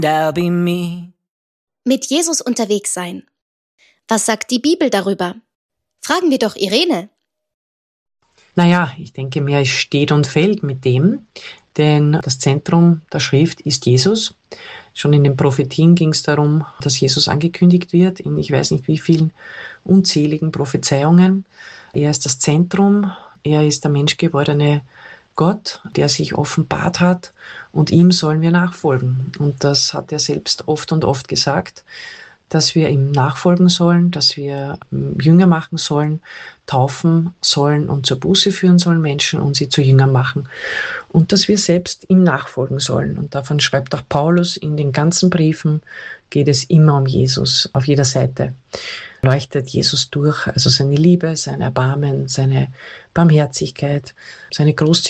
That'll be me. Mit Jesus unterwegs sein. Was sagt die Bibel darüber? Fragen wir doch Irene. Naja, ich denke mir, es steht und fällt mit dem, denn das Zentrum der Schrift ist Jesus. Schon in den Prophetien ging es darum, dass Jesus angekündigt wird, in ich weiß nicht wie vielen unzähligen Prophezeiungen. Er ist das Zentrum, er ist der menschgewordene Gott, der sich offenbart hat, und ihm sollen wir nachfolgen. Und das hat er selbst oft und oft gesagt, dass wir ihm nachfolgen sollen, dass wir Jünger machen sollen, taufen sollen und zur Buße führen sollen Menschen und sie zu Jüngern machen. Und dass wir selbst ihm nachfolgen sollen. Und davon schreibt auch Paulus in den ganzen Briefen, geht es immer um Jesus. Auf jeder Seite leuchtet Jesus durch, also seine Liebe, sein Erbarmen, seine Barmherzigkeit, seine Großzügigkeit.